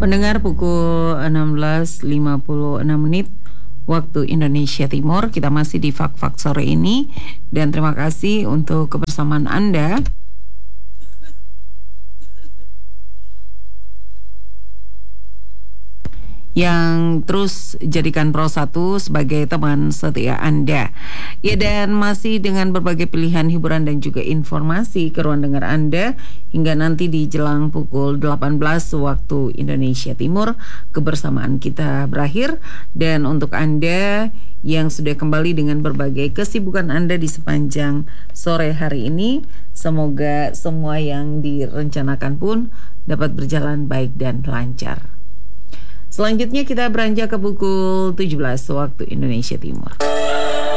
Pendengar, pukul 16.56 waktu Indonesia Timur. Kita masih di Fak-Fak sore ini, dan terima kasih untuk kebersamaan Anda yang terus jadikan Pro 1 sebagai teman setia Anda. Ya, dan masih dengan berbagai pilihan hiburan dan juga informasi ke ruang dengar Anda hingga nanti di jelang pukul 18 waktu Indonesia Timur. Kebersamaan kita berakhir, dan untuk Anda yang sudah kembali dengan berbagai kesibukan Anda di sepanjang sore hari ini, semoga semua yang direncanakan pun dapat berjalan baik dan lancar. Selanjutnya kita beranjak ke pukul 17 waktu Indonesia Timur.